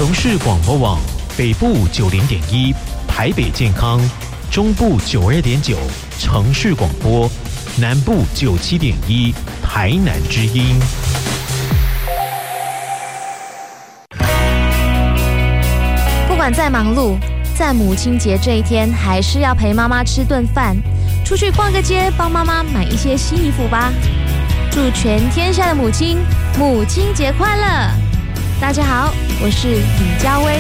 城市广播网北部90.1，台北健康，中部92.9，城市广播，南部97.1，台南之音。 不管再忙碌，在母亲节这一天，还是要陪妈妈吃顿饭，出去逛个街，帮妈妈买一些新衣服吧。祝全天下的母亲母亲节快乐！大家好，我是李佳薇。